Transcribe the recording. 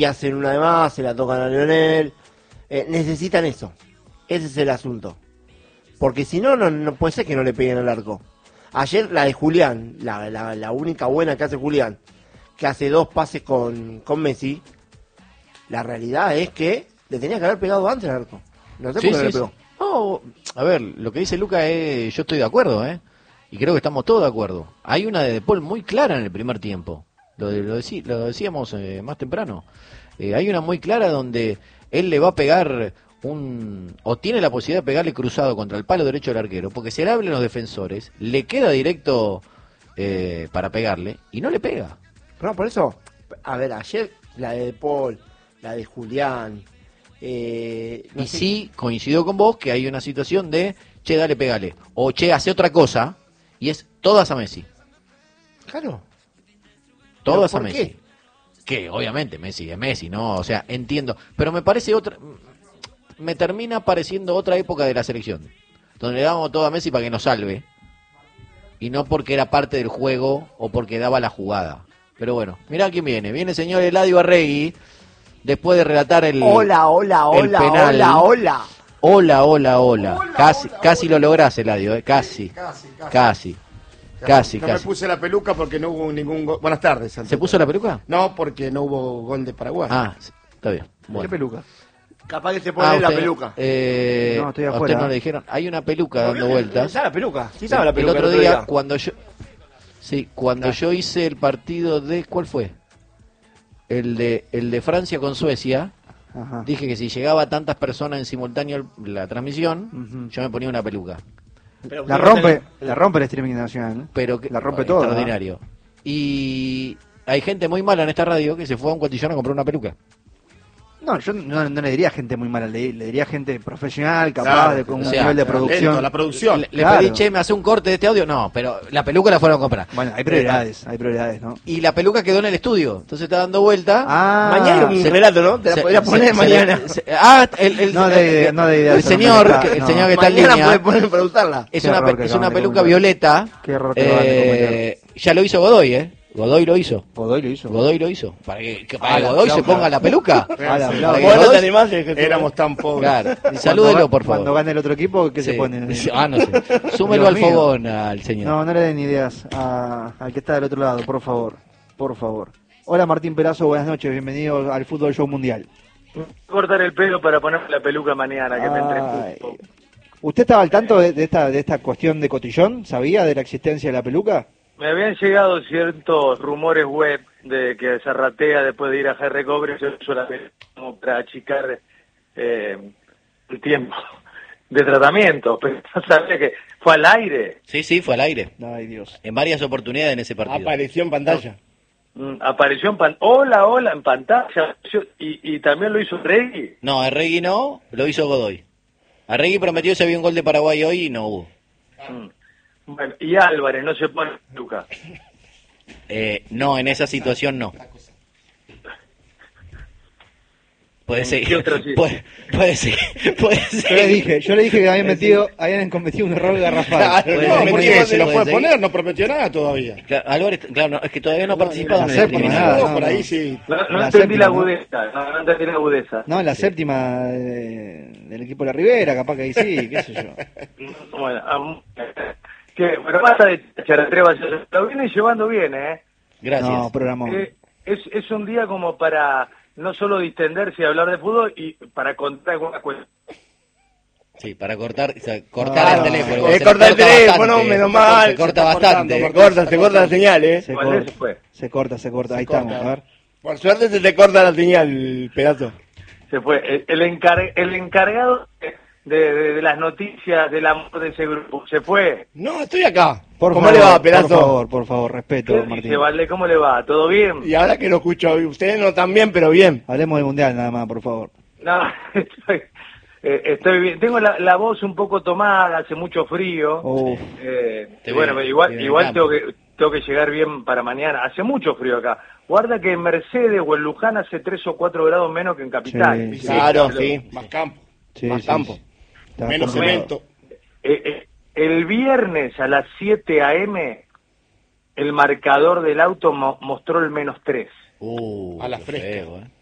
y hacen una de más, se la tocan a Lionel. Necesitan eso. Ese es el asunto. Porque si no, no puede ser que no le peguen al arco. Ayer la de Julián, la única buena que hace Julián, que hace 2 pases con Messi, la realidad es que le tenía que haber pegado antes al arco. No sé por qué no le pegó. No, a ver, lo que dice Luca es, yo estoy de acuerdo, y creo que estamos todos de acuerdo. Hay una de Paul muy clara en el primer tiempo, lo decíamos más temprano. Hay una muy clara donde él le va a pegar o tiene la posibilidad de pegarle cruzado contra el palo derecho del arquero, porque se le hablan los defensores, le queda directo para pegarle y no le pega. No, por eso, a ver, ayer la de Paul, la de Julián. No sé. Sí, coincido con vos que hay una situación de, che, dale, pegale, o che, hace otra cosa, y es todas a Messi. Claro. Todas a Messi. Que obviamente Messi es Messi, ¿no? O sea, entiendo, pero me parece me termina pareciendo otra época de la selección, donde le damos todo a Messi para que nos salve, y no porque era parte del juego o porque daba la jugada. Pero bueno, mirá quién viene el señor Eladio Arregui, después de relatar el penal. Hola. Casi lo lográs, Eladio, casi. No me puse la peluca porque no hubo ningún gol. Buenas tardes, Santiago. ¿Se puso la peluca? No, porque no hubo gol de Paraguay. Ah, está bien. Bueno. ¿Qué peluca? Capaz que se pone la peluca. No, estoy afuera. A usted no le dijeron. Hay una peluca dando vueltas. ¿Está la peluca? Sí, estaba la peluca. El otro día, cuando yo hice el partido de... ¿Cuál fue? El de Francia con Suecia. Ajá. Dije que si llegaba a tantas personas en simultáneo la transmisión, yo me ponía una peluca. Pero la rompe el streaming nacional. Pero que, la rompe todo. Extraordinario. Y hay gente muy mala en esta radio que se fue a un cotillón a comprar una peluca. No, yo no le diría gente muy mala, le diría gente profesional, capaz de con un nivel de producción. La producción. Le pedí, che, ¿me hace un corte de este audio? No, pero la peluca la fueron a comprar. Hay prioridades, ¿no? Y la peluca quedó en el estudio, entonces está dando vuelta. Mañana un relato, ¿no? Te la podrías poner mañana. El señor que está en línea. Mañana puede preguntarla. Es una peluca violeta. Qué error que ya lo hizo Godoy, Godoy lo hizo. Para que Godoy se ponga la peluca. Éramos tan pobres. Claro. Salúdelo, por favor. Cuando gane el otro equipo, ¿qué se pone? No sé. Súmelo al fogón al señor. No le den ideas al que está del otro lado, por favor. Hola, Martín Perazo, buenas noches, bienvenido al Fútbol Show Mundial. Cortar el pelo para ponerme la peluca mañana, que me entretuvo. ¿Usted estaba al tanto de esta cuestión de cotillón? ¿Sabía de la existencia de la peluca? Me habían llegado ciertos rumores web de que Zarratea, después de ir a GR Cobre, se usó la peluca como para achicar el tiempo de tratamiento, pero no sabía que fue al aire. Sí, fue al aire. Ay, Dios. En varias oportunidades en ese partido. Apareció en pantalla. Apareció en pantalla. Hola, en pantalla. ¿Y también lo hizo Arregui? No, Arregui no, lo hizo Godoy. Arregui prometió que se había un gol de Paraguay hoy y no hubo. Bueno, y Álvarez no se pone peluca. No, en esa situación no. Puede ser. Puede ser. Yo le dije que habían cometido un error garrafal. Claro, no, porque se lo fue a poner, no prometió nada todavía. Claro, Álvarez, claro, es que todavía no ha participado en la séptima. Por ahí sí. No entendí la agudeza. No, la séptima del equipo de la Ribera, capaz que ahí sí, qué sé yo. Bueno, pero basta de Charretreva, lo viene llevando bien, Gracias. No, programón. Es un día como para no solo distenderse y hablar de fútbol, y para contar alguna cuestión. Sí, para cortar el teléfono. Corta el teléfono, bastante, menos mal. Se corta bastante. Se corta la señal, Se corta, ahí estamos, a ver. Por suerte se te corta la señal, pedazo. Se fue. El encargado de las noticias del amor de ese grupo, ¿se fue? No, estoy acá. ¿Cómo le va, pedazo? Por favor, respeto, Martín. Dice, Vale, ¿cómo le va? ¿Todo bien? Y ahora que lo escucho, ustedes no tan bien, pero bien. Hablemos del Mundial nada más, por favor. No, estoy bien. Tengo la voz un poco tomada, hace mucho frío. Bueno, igual tengo que llegar bien para mañana. Hace mucho frío acá. Guarda que en Mercedes o en Luján hace 3 o 4 grados menos que en Capital. Sí, claro, sí. Más campo. Más campo. Menos cemento. El viernes a las 7 a.m. el marcador del auto mostró el -3. A la fresca.